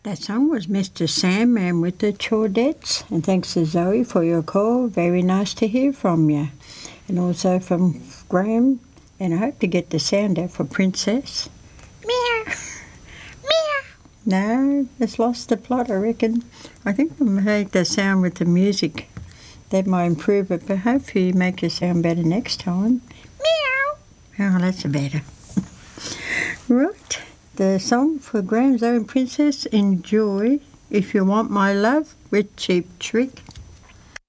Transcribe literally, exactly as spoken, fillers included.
That song was Mister Sandman with the Chordettes. And thanks to Zoe for your call. Very nice to hear from you. And also from Graham. And I hope to get the sound out for Princess. Meow. Meow. No, it's lost the plot, I reckon. I think I'll make the sound with the music. That might improve it, but hopefully you make it sound better next time. Meow. Oh, that's better. Right. The song for Graham's Own Princess, Enjoy If You Want My Love with Cheap Trick.